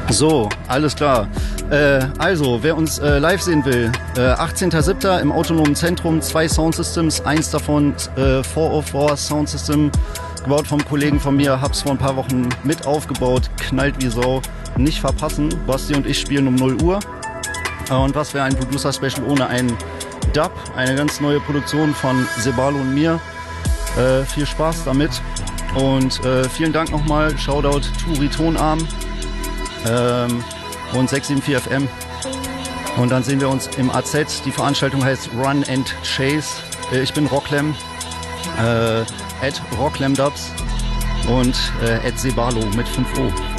So, alles klar. Also, wer uns live sehen will, 18.07. im Autonomen Zentrum, 2 Soundsystems, eins davon 404 Soundsystem, gebaut vom Kollegen von mir, hab's vor ein paar Wochen mit aufgebaut, knallt wie Sau, nicht verpassen. Basti und ich spielen um 0 Uhr. Und was wäre ein Producer-Special ohne einen Dub, eine ganz neue Produktion von Sebalo und mir. Viel Spaß damit und vielen Dank nochmal, Shoutout Turi Tonarm und 674 FM. Und dann sehen wir uns im AZ. Die Veranstaltung heißt Run and Chase. Ich bin Rocklem, @RocklemDubs und @Sebalo mit 5O.